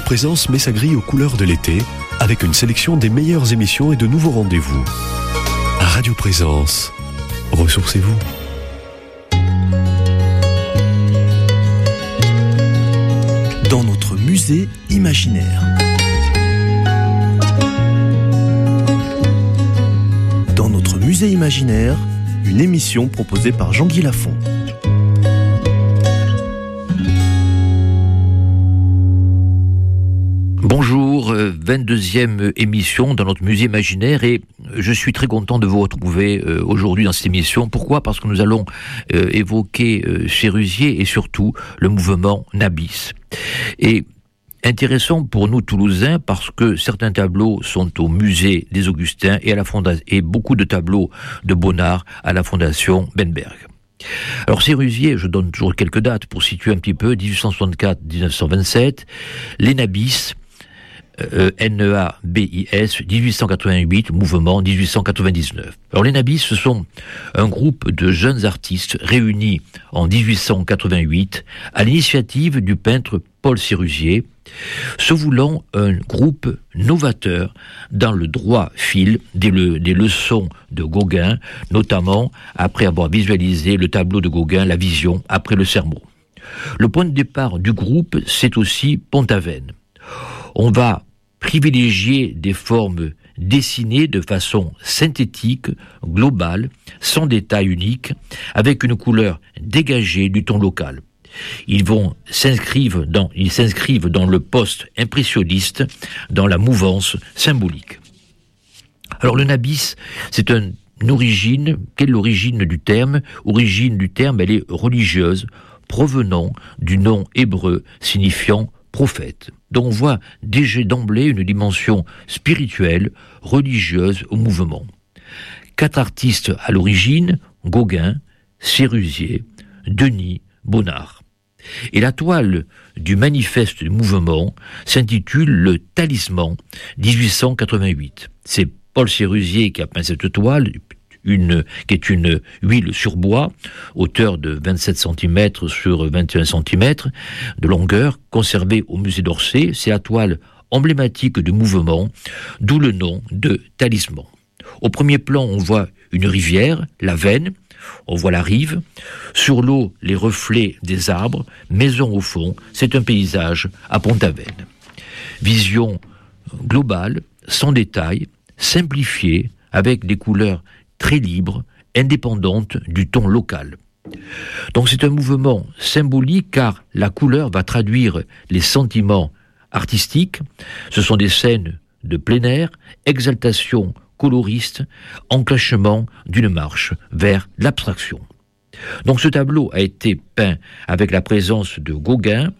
Présence met sa grille aux couleurs de l'été, avec une sélection des meilleures émissions et de nouveaux rendez-vous. Radio Présence, ressourcez-vous. Dans notre musée imaginaire. Dans notre musée imaginaire, une émission proposée par Jean-Guy Lafont. Bonjour, 22e émission dans notre musée imaginaire et je suis très content de vous retrouver aujourd'hui dans cette émission. Pourquoi ? Parce que nous allons évoquer Sérusier et surtout le mouvement Nabis. Et intéressant pour nous Toulousains parce que certains tableaux sont au musée des Augustins et, et beaucoup de tableaux de Bonnard à la Fondation Benberg. Alors Sérusier, je donne toujours quelques dates pour situer un petit peu, 1864-1927, les Nabis, N-E-A-B-I-S, 1888, mouvement 1899. Alors les Nabis, ce sont un groupe de jeunes artistes réunis en 1888 à l'initiative du peintre Paul Sérusier, se voulant un groupe novateur dans le droit fil des leçons de Gauguin, notamment après avoir visualisé le tableau de Gauguin, La Vision, après le sermon. Le point de départ du groupe, c'est aussi Pont-Aven. On va privilégier des formes dessinées de façon synthétique, globale, sans détail unique, avec une couleur dégagée du ton local. Ils s'inscrivent dans le post-impressionniste, dans la mouvance symbolique. Alors le Nabis, c'est une origine. Quelle est l'origine du terme ? Origine du terme, elle est religieuse, provenant du nom hébreu signifiant prophète. Donc on voit déjà d'emblée une dimension spirituelle, religieuse au mouvement. 4 artistes à l'origine, Gauguin, Sérusier, Denis, Bonnard. Et la toile du manifeste du mouvement s'intitule Le Talisman 1888. C'est Paul Sérusier qui a peint cette toile, qui est une huile sur bois, hauteur de 27 cm sur 21 cm de longueur, conservée au musée d'Orsay. C'est la toile emblématique du mouvement, d'où le nom de Talisman. Au premier plan, on voit une rivière, la Veine, on voit la rive, sur l'eau, les reflets des arbres, maison au fond, c'est un paysage à Pont-Aven. Vision globale, sans détail, simplifiée, avec des couleurs très libres, indépendantes du ton local. Donc c'est un mouvement symbolique car la couleur va traduire les sentiments artistiques. Ce sont des scènes de plein air, exaltation coloriste, enclenchement d'une marche vers l'abstraction. Donc ce tableau a été peint avec la présence de Gauguin.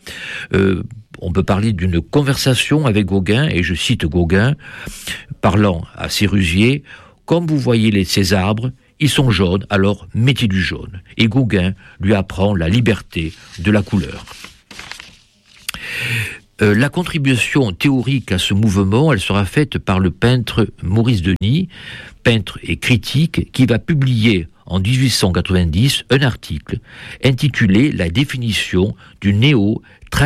On peut parler d'une conversation avec Gauguin, et je cite Gauguin, parlant à Sérusier, « Comme vous voyez ces arbres, ils sont jaunes, alors mettez du jaune. » Et Gauguin lui apprend la liberté de la couleur. La contribution théorique à ce mouvement, elle sera faite par le peintre Maurice Denis, peintre et critique, qui va publier en 1890 un article intitulé « La définition du néo-traditionnisme ».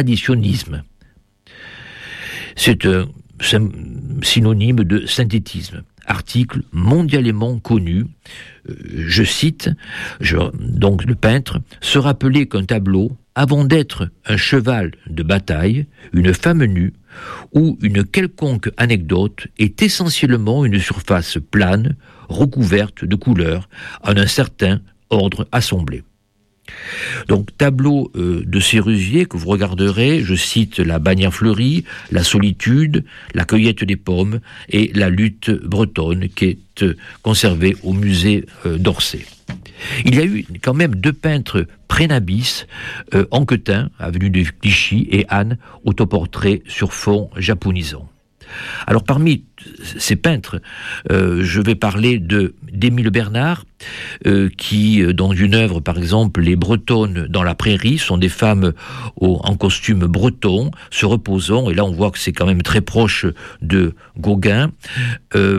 C'est un synonyme de synthétisme. Article mondialement connu, je cite, donc le peintre, se rappelait qu'un tableau, avant d'être un cheval de bataille, une femme nue ou une quelconque anecdote, est essentiellement une surface plane, recouverte de couleurs, en un certain ordre assemblé. Donc, tableau de Sérusier que vous regarderez, je cite la bannière fleurie, la solitude, la cueillette des pommes et la lutte bretonne qui est conservée au musée d'Orsay. Il y a eu quand même 2 peintres pré-Nabis, Anquetin, avenue de Clichy, et Anne, autoportrait sur fond japonisant. Alors parmi ces peintres, je vais parler d'Émile Bernard, qui, dans une œuvre par exemple, Les Bretonnes dans la prairie, sont des femmes en costume breton, se reposant, et là on voit que c'est quand même très proche de Gauguin.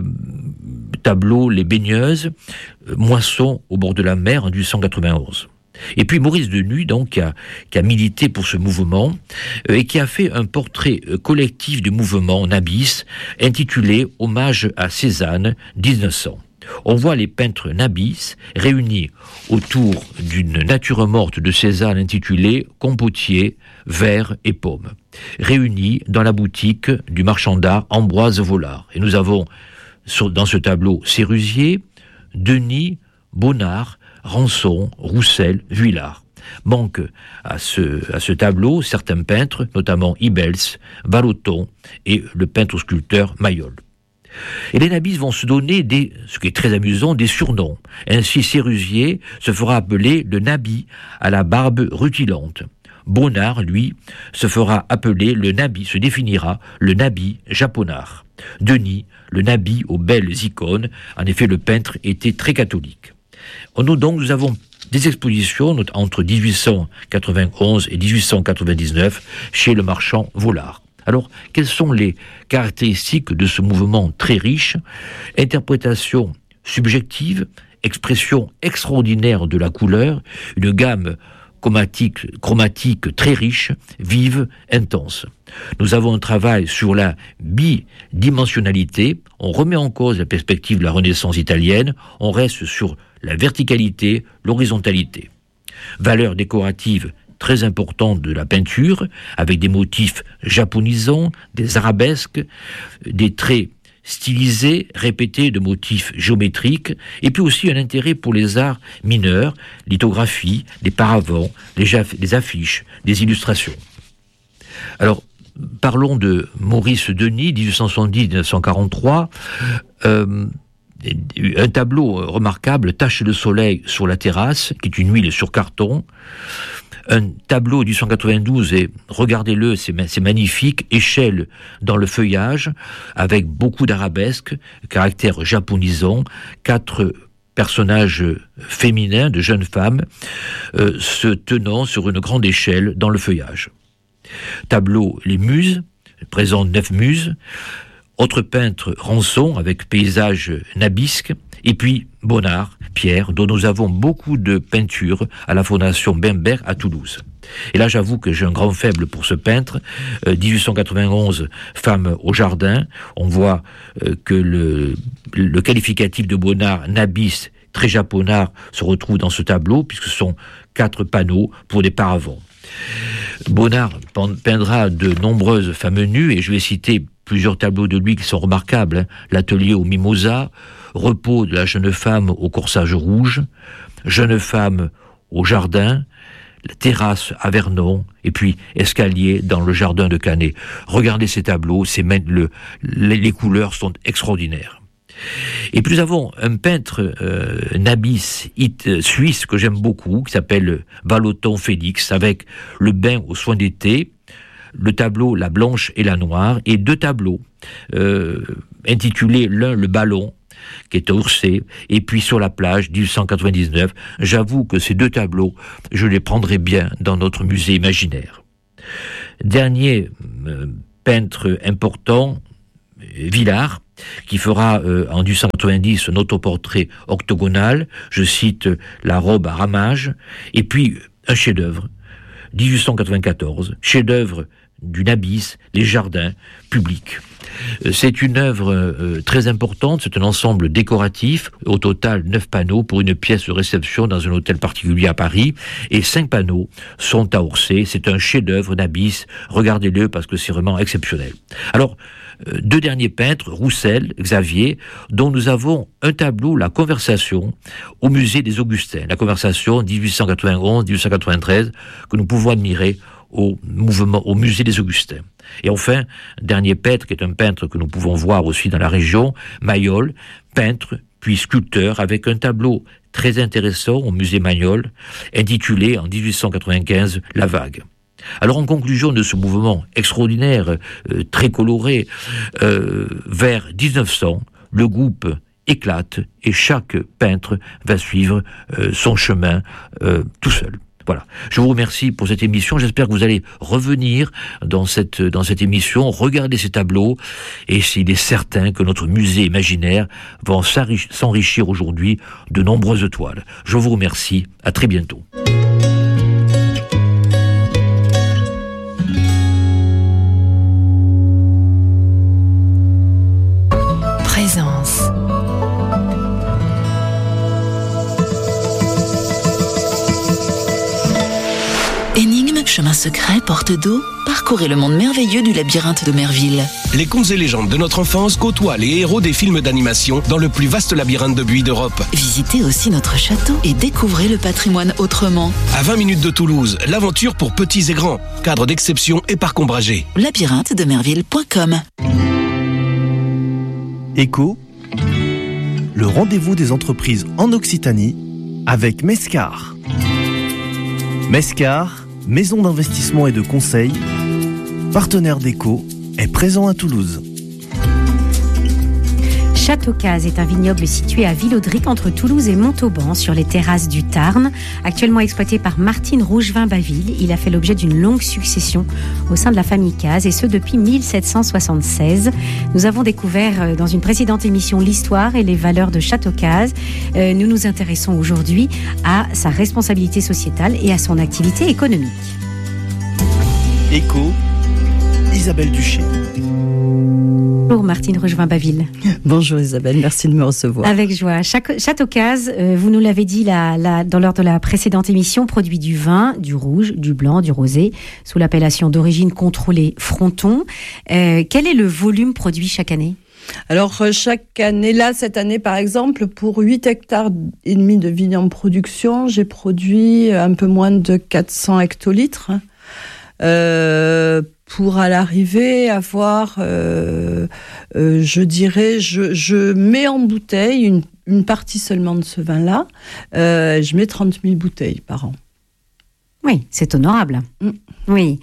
Tableau Les Baigneuses, Moisson au bord de la mer en 1891. Et puis Maurice Denuy, donc, qui a milité pour ce mouvement et qui a fait un portrait collectif du mouvement Nabis intitulé « Hommage à Cézanne 1900 ». On voit les peintres Nabis réunis autour d'une nature morte de Cézanne intitulée « Compotier, verre et pommes », réunis dans la boutique du marchand d'art Ambroise Vollard. Et nous avons dans ce tableau Sérusier, Denis, Bonnard, Ranson, Roussel, Vuillard. Manquent à ce tableau certains peintres, notamment Ibels, Vallotton et le peintre-sculpteur Mayol. Et les Nabis vont se donner ce qui est très amusant, des surnoms. Ainsi, Sérusier se fera appeler le Nabi à la barbe rutilante. Bonnard, lui, se fera appeler le Nabi, se définira le Nabi japonard. Denis, le Nabi aux belles icônes. En effet, le peintre était très catholique. Nous avons des expositions entre 1891 et 1899 chez le marchand Vollard. Alors, quelles sont les caractéristiques de ce mouvement très riche? Interprétation subjective, expression extraordinaire de la couleur, une gamme chromatique très riche, vive, intense. Nous avons un travail sur la bidimensionnalité, on remet en cause la perspective de la Renaissance italienne, on reste sur la verticalité, l'horizontalité. Valeur décorative très importante de la peinture, avec des motifs japonisants, des arabesques, des traits stylisés, répétés de motifs géométriques, et puis aussi un intérêt pour les arts mineurs, lithographie, les paravents, les affiches, des illustrations. Alors, parlons de Maurice Denis, 1870-1943, un tableau remarquable, Tache de soleil sur la terrasse, qui est une huile sur carton. Un tableau du 192, et regardez-le, c'est magnifique, échelle dans le feuillage, avec beaucoup d'arabesques, caractère japonisant, 4 personnages féminins, de jeunes femmes, se tenant sur une grande échelle dans le feuillage. Tableau, les muses, présente 9 muses, autre peintre, Ranson, avec paysage nabisque, et puis Bonnard, Pierre, dont nous avons beaucoup de peintures à la Fondation Bemberg à Toulouse. Et là, j'avoue que j'ai un grand faible pour ce peintre. 1891, Femme au jardin. On voit que le qualificatif de Bonnard, Nabis, très japonard, se retrouve dans ce tableau, puisque ce sont 4 panneaux pour des paravents. Bonnard peindra de nombreuses femmes nues, et je vais citer plusieurs tableaux de lui qui sont remarquables. L'atelier au mimosa, repos de la jeune femme au corsage rouge, jeune femme au jardin, la terrasse à Vernon, et puis escalier dans le jardin de Canet. Regardez ces tableaux, les couleurs sont extraordinaires. Et puis nous avons un peintre nabis suisse que j'aime beaucoup, qui s'appelle Vallotton Félix, avec le bain aux soins d'été, le tableau La Blanche et la Noire, et 2 tableaux intitulés, l'un Le Ballon, qui est à Orsay, et puis Sur la plage, 1899. J'avoue que ces 2 tableaux, je les prendrai bien dans notre musée imaginaire. Dernier peintre important, Vuillard, qui fera en 1890 un autoportrait octogonal, je cite La robe à ramages, et puis un chef-d'œuvre, 1894, chef-d'œuvre du Nabis, Les jardins publics. C'est une œuvre très importante, c'est un ensemble décoratif, au total 9 panneaux pour une pièce de réception dans un hôtel particulier à Paris, et 5 panneaux sont à Orsay. C'est un chef-d'œuvre Nabis, regardez-le parce que c'est vraiment exceptionnel. Alors, 2 derniers peintres, Roussel, Xavier, dont nous avons un tableau, La Conversation, au musée des Augustins. La Conversation 1891-1893, que nous pouvons admirer au musée des Augustins. Et enfin, dernier peintre, qui est un peintre que nous pouvons voir aussi dans la région, Mayol, peintre puis sculpteur, avec un tableau très intéressant au musée Magnol, intitulé en 1895 La Vague. Alors en conclusion de ce mouvement extraordinaire, très coloré, vers 1900, le groupe éclate et chaque peintre va suivre son chemin tout seul. Voilà. Je vous remercie pour cette émission. J'espère que vous allez revenir dans cette émission, regarder ces tableaux, et il est certain que notre musée imaginaire va s'enrichir aujourd'hui de nombreuses toiles. Je vous remercie. À très bientôt. secret porte d'eau? Parcourez le monde merveilleux du labyrinthe de Merville. Les contes et légendes de notre enfance côtoient les héros des films d'animation dans le plus vaste labyrinthe de buis d'Europe. Visitez aussi notre château et découvrez le patrimoine autrement. À 20 minutes de Toulouse, l'aventure pour petits et grands. Cadre d'exception et parc ombragé. labyrinthe-de-merville.com. Éco, le rendez-vous des entreprises en Occitanie avec Mescar. Mescar, maison d'investissement et de conseil, partenaire d'Éco, est présent à Toulouse. Château-Caz est un vignoble situé à Villaudric entre Toulouse et Montauban sur les terrasses du Tarn. Actuellement exploité par Martine Rougevin-Baville, il a fait l'objet d'une longue succession au sein de la famille Caz et ce depuis 1776. Nous avons découvert dans une précédente émission l'histoire et les valeurs de Château-Caz. Nous nous intéressons aujourd'hui à sa responsabilité sociétale et à son activité économique. Éco, Isabelle Duché. Bonjour Martine Rougevin-Baville. Bonjour Isabelle, merci de me recevoir. Avec joie. Château-Caz, vous nous l'avez dit lors de la précédente émission, produit du vin, du rouge, du blanc, du rosé, sous l'appellation d'origine contrôlée Fronton. Quel est le volume produit chaque année ? Alors chaque année, là cette année par exemple, pour 8 hectares et demi de vignes en production, j'ai produit un peu moins de 400 hectolitres. Pour à l'arrivée avoir, je dirais, je mets en bouteille une partie seulement de ce vin-là. Je mets 30 000 bouteilles par an. Oui, c'est honorable. Oui.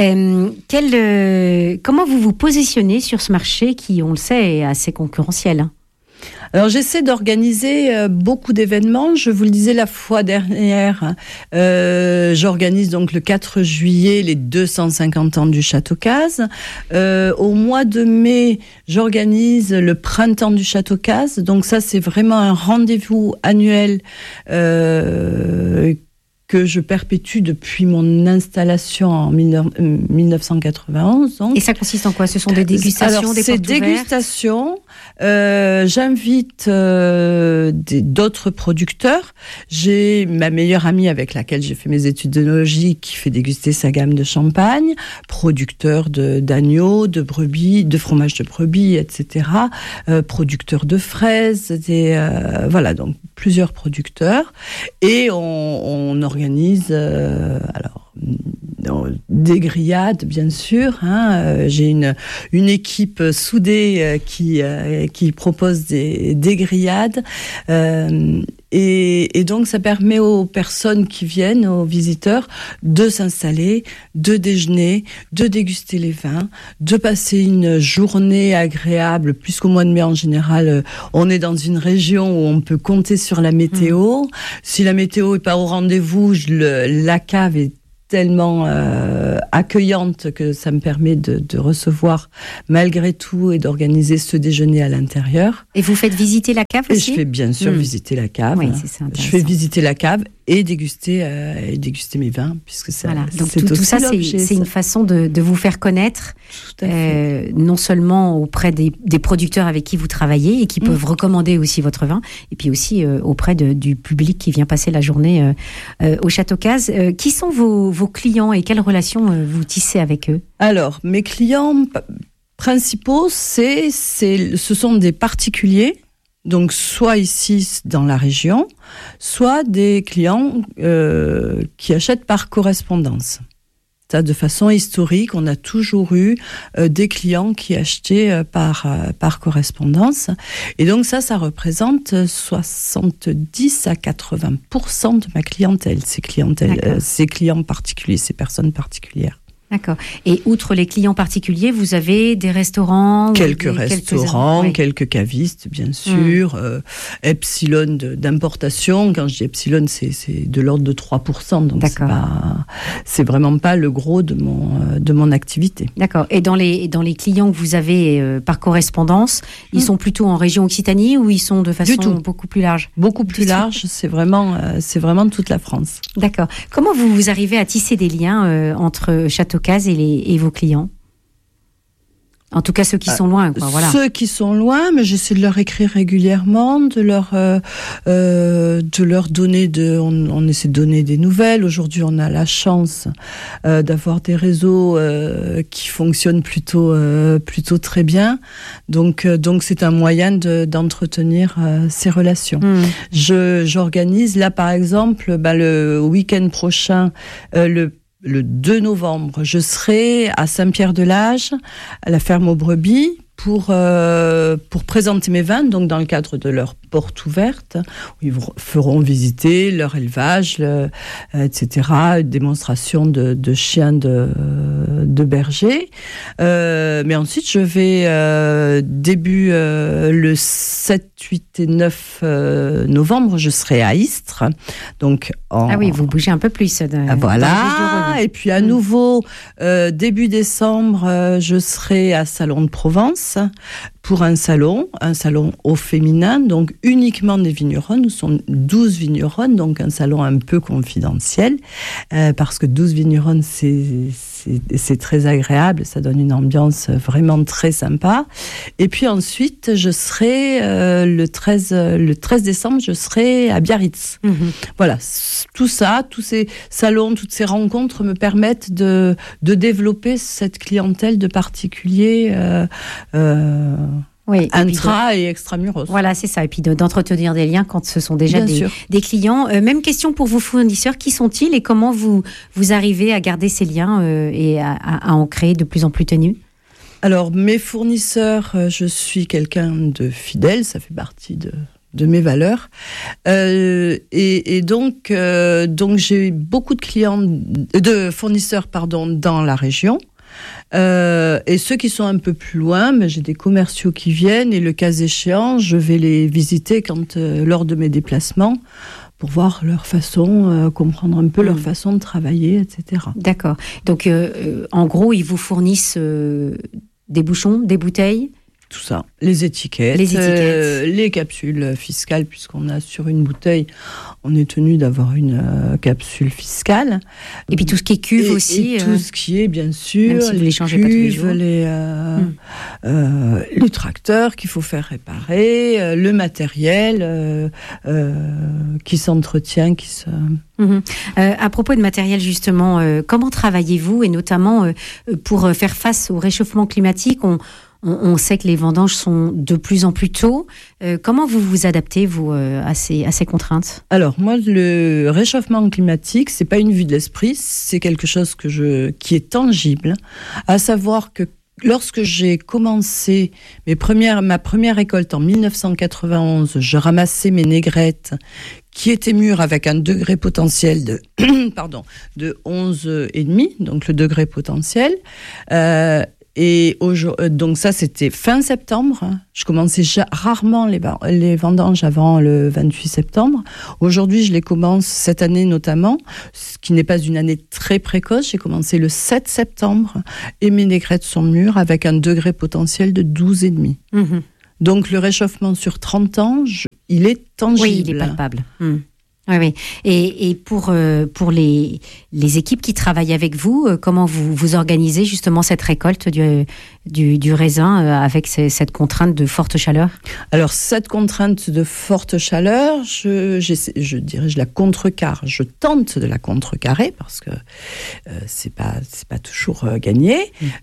Comment vous vous positionnez sur ce marché qui, on le sait, est assez concurrentiel ? Alors j'essaie d'organiser beaucoup d'événements. Je vous le disais la fois dernière, j'organise donc le 4 juillet les 250 ans du Château-Caz. Au mois de mai, j'organise le printemps du Château-Caz. Donc ça, c'est vraiment un rendez-vous annuel que je perpétue depuis mon installation en 1991. Donc. Et ça consiste en quoi ? Ce sont des dégustations, Alors, des portes ouvertes ? Dégustations. J'invite d'autres producteurs. J'ai ma meilleure amie avec laquelle j'ai fait mes études d'œnologie qui fait déguster sa gamme de champagne, producteur d'agneaux, de brebis, de fromage de brebis, etc. Producteur de fraises, voilà, donc plusieurs producteurs. Et on organise des grillades, bien sûr. J'ai une équipe soudée qui propose des grillades. Et donc, ça permet aux personnes qui viennent, aux visiteurs, de s'installer, de déjeuner, de déguster les vins, de passer une journée agréable, puisqu'au mois de mai, en général, on est dans une région où on peut compter sur la météo. Si la météo est pas au rendez-vous, la cave est tellement accueillante que ça me permet de recevoir malgré tout et d'organiser ce déjeuner à l'intérieur. Et vous faites visiter la cave aussi ? Et je fais bien sûr visiter la cave. Oui, c'est ça. Je fais visiter la cave et déguster mes vins, puisque c'est voilà. Donc c'est tout aussi ça, l'objet, c'est une façon de vous faire connaître, non seulement auprès des producteurs avec qui vous travaillez et qui peuvent recommander aussi votre vin, et puis aussi auprès du public qui vient passer la journée au Château-Caz. Qui sont vos clients et quelles relations vous tissez avec eux ? Alors, mes clients principaux, ce sont des particuliers, donc soit ici dans la région, soit des clients qui achètent par correspondance. Ça, de façon historique, on a toujours eu des clients qui achetaient par correspondance. Et donc ça représente 70 à 80% de ma clientèle, ces clients particuliers, ces personnes particulières. D'accord. Et outre les clients particuliers, vous avez des restaurants ? Quelques cavistes, bien sûr. Epsilon d'importation. Quand je dis Epsilon, c'est de l'ordre de 3%. Donc c'est vraiment pas le gros de mon activité. D'accord. Et dans les clients que vous avez par correspondance, ils sont plutôt en région Occitanie ou ils sont de façon beaucoup plus large ? Beaucoup plus large. C'est vraiment toute la France. D'accord. Comment vous arrivez à tisser des liens entre Château-Caz et vos clients ? En tout cas, ceux qui sont loin, quoi, voilà. Ceux qui sont loin, mais j'essaie de leur écrire régulièrement, de leur donner on essaie de donner des nouvelles. Aujourd'hui, on a la chance d'avoir des réseaux qui fonctionnent plutôt très bien. Donc c'est un moyen d'entretenir ces relations. J'organise là, par exemple, le week-end prochain, le 2 novembre, je serai à Saint-Pierre-de-Lage, à la ferme aux brebis, pour présenter mes vins, donc dans le cadre de leur porte ouverte, où ils feront visiter leur élevage, etc., une démonstration de chiens de berger. Mais ensuite, je vais le 7, 8 et 9 novembre, je serai à Istres. Donc ah oui, vous bougez un peu plus. Voilà. Et puis à nouveau, début décembre, je serai à Salon de Provence pour un salon au féminin, donc uniquement des vignerons. Nous sommes 12 vignerons, donc un salon un peu confidentiel, parce que 12 vignerons, c'est très agréable, ça donne une ambiance vraiment très sympa. Et puis ensuite, je serai le 13 décembre, je serai à Biarritz. Voilà, tout ça, tous ces salons, toutes ces rencontres me permettent de développer cette clientèle de particuliers oui, intra et extramuros. Voilà, c'est ça. Et puis d'entretenir des liens quand ce sont déjà des clients. Même question pour vos fournisseurs. Qui sont-ils et comment vous arrivez à garder ces liens et à en créer de plus en plus ténus ? Alors, mes fournisseurs, je suis quelqu'un de fidèle. Ça fait partie de mes valeurs. Et donc j'ai beaucoup de fournisseurs dans la région. Et ceux qui sont un peu plus loin, mais j'ai des commerciaux qui viennent et le cas échéant, je vais les visiter lors de mes déplacements pour voir leur façon, comprendre un peu leur façon de travailler, etc. D'accord. Donc, en gros, ils vous fournissent des bouchons, des bouteilles ? Tout ça, les étiquettes, les capsules fiscales, puisqu'on a sur une bouteille, on est tenu d'avoir une capsule fiscale. Et puis tout ce qui est cuve aussi. Et tout ce qui est, bien sûr, si les cuves, les tracteurs qu'il faut faire réparer, le matériel qui s'entretient, à propos de matériel, justement, comment travaillez-vous, et notamment pour faire face au réchauffement climatique? On sait que les vendanges sont de plus en plus tôt. Comment vous vous adaptez, vous, à ces contraintes ? Alors, moi, le réchauffement climatique, c'est pas une vue de l'esprit, c'est quelque chose qui est tangible. À savoir que lorsque j'ai commencé ma première récolte en 1991, je ramassais mes négrettes qui étaient mûres avec un degré potentiel de 11,5, donc le degré potentiel. Et donc ça, c'était fin septembre. Je commençais rarement les vendanges avant le 28 septembre. Aujourd'hui, je les commence cette année notamment, ce qui n'est pas une année très précoce. J'ai commencé le 7 septembre et mes négrettes sont mûres avec un degré potentiel de 12,5. Donc le réchauffement sur 30 ans, il est tangible. Oui, il est palpable. Oui. Et pour les équipes qui travaillent avec vous, comment vous organisez justement cette récolte du raisin avec cette contrainte de forte chaleur ? Alors, cette contrainte de forte chaleur, je dirais, je la contrecarre. Je tente de la contrecarrer parce que c'est pas toujours gagné.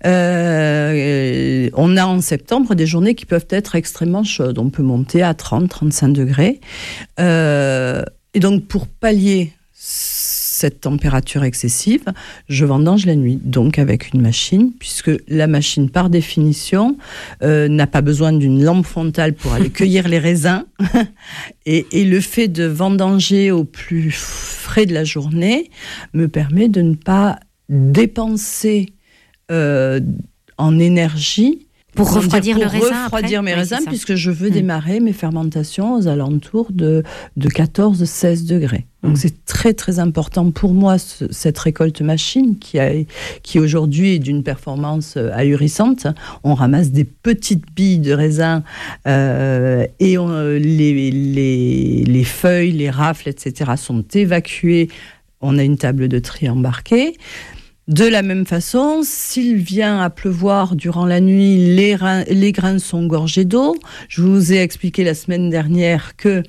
On a en septembre des journées qui peuvent être extrêmement chaudes. On peut monter à 30-35 degrés. Et donc, pour pallier cette température excessive, je vendange la nuit, donc avec une machine, puisque la machine, par définition, n'a pas besoin d'une lampe frontale pour aller cueillir les raisins. Et le fait de vendanger au plus frais de la journée me permet de ne pas dépenser en énergie pour refroidir le raisin. Refroidir mes raisins, puisque je veux démarrer mes fermentations aux alentours de 14-16 degrés. Donc c'est très très important pour moi cette récolte machine qui aujourd'hui est d'une performance ahurissante. On ramasse des petites billes de raisin et les feuilles, les rafles, etc. sont évacuées. On a une table de tri embarquée. De la même façon, s'il vient à pleuvoir durant la nuit, les grains sont gorgés d'eau. Je vous ai expliqué la semaine dernière que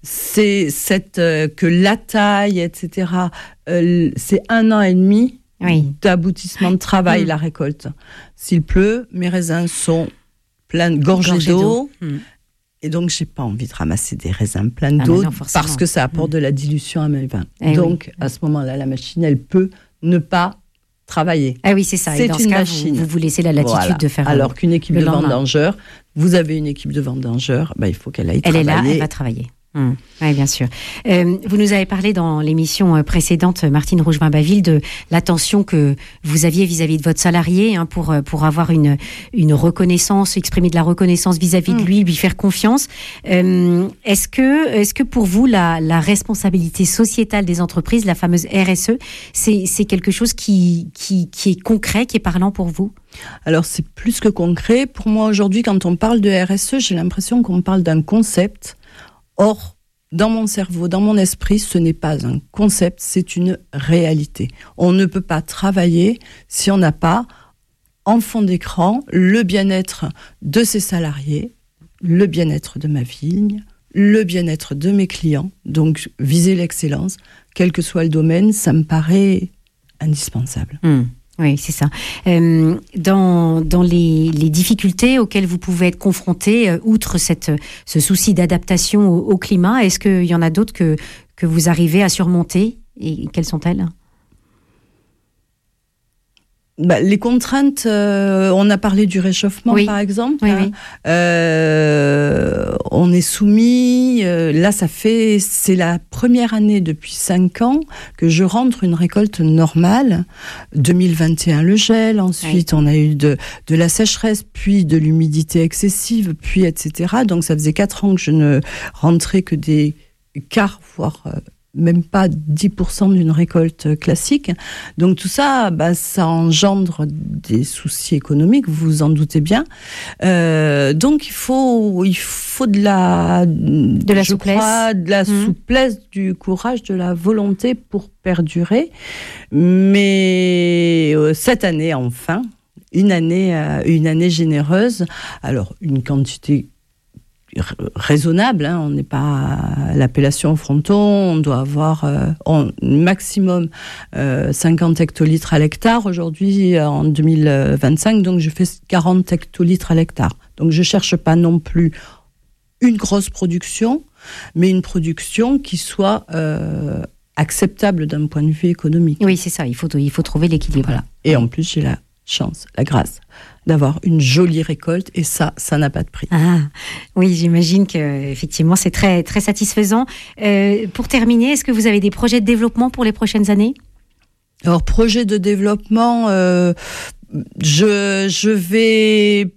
que la taille, etc., c'est 1 an et demi d'aboutissement de travail, la récolte. S'il pleut, mes raisins sont gorgés d'eau. Et donc, j'ai pas envie de ramasser des raisins pleins d'eau parce que ça apporte de la dilution à mes vins. Donc, à ce moment-là, la machine, elle peut ne pas travailler. Ah oui, c'est ça. C'est et dans une ce cas, machine. Vous laissez la latitude de faire. Alors qu'une équipe de vendangeurs, vous avez une équipe de vendangeurs, il faut qu'elle aille travailler. Elle est là, elle va travailler. Oui, bien sûr. Vous nous avez parlé dans l'émission précédente, Martine Rougevin-Baville, de l'attention que vous aviez vis-à-vis de votre salarié pour avoir une reconnaissance, exprimer de la reconnaissance vis-à-vis de lui faire confiance. Est-ce que pour vous, la responsabilité sociétale des entreprises, la fameuse RSE, c'est quelque chose qui est concret, qui est parlant pour vous ? Alors, c'est plus que concret. Pour moi, aujourd'hui, quand on parle de RSE, j'ai l'impression qu'on parle d'un concept. Or, dans mon cerveau, dans mon esprit, ce n'est pas un concept, c'est une réalité. On ne peut pas travailler si on n'a pas, en fond d'écran, le bien-être de ses salariés, le bien-être de ma vigne, le bien-être de mes clients. Donc, viser l'excellence, quel que soit le domaine, ça me paraît indispensable. Oui, c'est ça. Dans les difficultés auxquelles vous pouvez être confrontés, outre ce souci d'adaptation au climat, est-ce qu'il y en a d'autres que vous arrivez à surmonter ? Et quelles sont-elles ? Les contraintes, on a parlé du réchauffement, par exemple. Oui. On est soumis, c'est la première année depuis 5 ans que je rentre une récolte normale. 2021, le gel, ensuite on a eu de la sécheresse, puis de l'humidité excessive, puis etc. Donc ça faisait 4 ans que je ne rentrais que des quarts, voire même pas 10% d'une récolte classique. Donc tout ça, ça engendre des soucis économiques, vous vous en doutez bien. Donc il faut de la souplesse, souplesse, du courage, de la volonté pour perdurer. Mais cette année, enfin, une année généreuse. Alors une quantité raisonnable, on n'est pas à l'appellation Fronton, on doit avoir maximum 50 hectolitres à l'hectare aujourd'hui en 2025, donc je fais 40 hectolitres à l'hectare. Donc je cherche pas non plus une grosse production, mais une production qui soit acceptable d'un point de vue économique. Oui, c'est ça, il faut trouver l'équilibre. Voilà. Et en plus, j'ai la chance, la grâce d'avoir une jolie récolte, et ça n'a pas de prix. Ah, oui, j'imagine que effectivement c'est très, très satisfaisant. Pour terminer, est-ce que vous avez des projets de développement pour les prochaines années ? Alors, projet de développement, je vais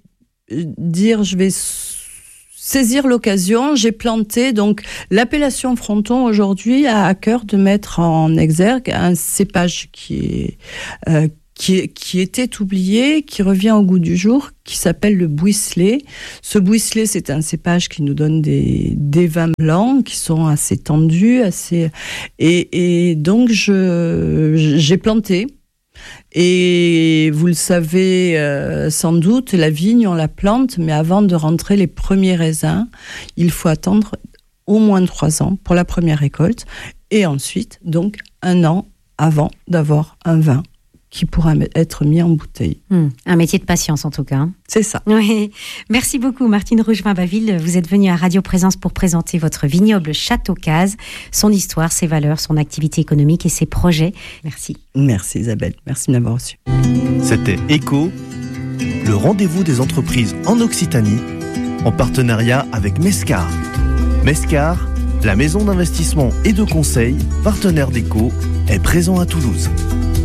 saisir l'occasion. J'ai planté, donc l'appellation Fronton aujourd'hui a à cœur de mettre en exergue un cépage qui était oublié, qui revient au goût du jour, qui s'appelle le Bouisselet. Ce Bouisselet, c'est un cépage qui nous donne des vins blancs qui sont assez tendus, et donc j'ai planté. Et vous le savez sans doute, la vigne, on la plante, mais avant de rentrer les premiers raisins, il faut attendre au moins 3 ans pour la première récolte, et ensuite, donc, 1 an avant d'avoir un vin qui pourra être mis en bouteille. Un métier de patience, en tout cas. C'est ça. Oui. Merci beaucoup, Martine Rougevin-Baville. Vous êtes venue à Radio Présence pour présenter votre vignoble Château Cazes, son histoire, ses valeurs, son activité économique et ses projets. Merci. Merci, Isabelle. Merci de m'avoir reçu. C'était ECO, le rendez-vous des entreprises en Occitanie, en partenariat avec Mescar. Mescar, la maison d'investissement et de conseil, partenaire d'ECO, est présent à Toulouse.